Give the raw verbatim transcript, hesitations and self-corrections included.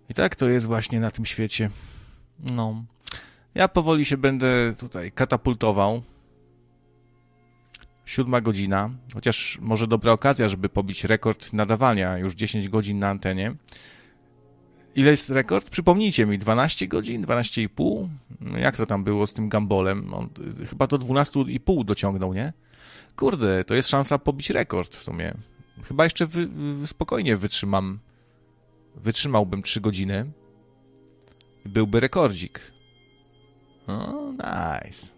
I tak to jest właśnie na tym świecie. No. Ja powoli się będę tutaj katapultował. Siódma godzina. Chociaż może dobra okazja, żeby pobić rekord nadawania. Już dziesięć godzin na antenie. Ile jest rekord? Przypomnijcie mi, dwanaście godzin? dwanaście i pół? Jak to tam było z tym Gambolem? On chyba do dwunastu i pół dociągnął, nie? Kurde, to jest szansa pobić rekord w sumie. Chyba jeszcze wy, wy, spokojnie wytrzymam. Wytrzymałbym trzy godziny. Byłby rekordzik. O, nice.